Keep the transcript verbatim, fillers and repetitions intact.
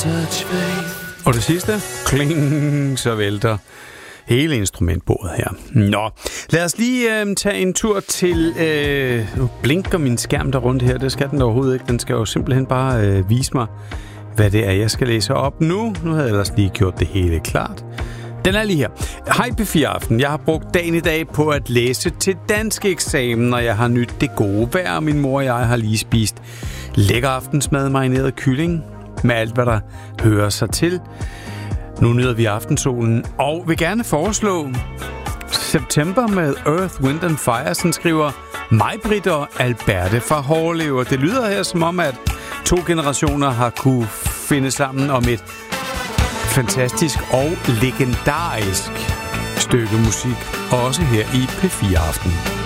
touch faith. Og det sidste, kling, så vælter hele instrumentbordet her. Nå, lad os lige øh, tage en tur til... Øh, nu blinker min skærm der rundt her. Det skal den overhovedet ikke. Den skal jo simpelthen bare øh, vise mig, hvad det er, jeg skal læse op nu. Nu havde jeg ellers lige gjort det hele klart. Den er lige her. Hej P fire Aften. Jeg har brugt dagen i dag på at læse til dansk eksamen, og jeg har nydt det gode vejr. Min mor og jeg har lige spist lækker aftensmad, marineret kylling, med alt, hvad der hører sig til. Nu nyder vi aftensolen, og vil gerne foreslå September med Earth, Wind and Fire, som skriver Maj-Britt og Alberte fra Hårlev. Det lyder her som om, at to generationer har kunne finde sammen om et fantastisk og legendarisk stykke musik, også her i P fire Aften.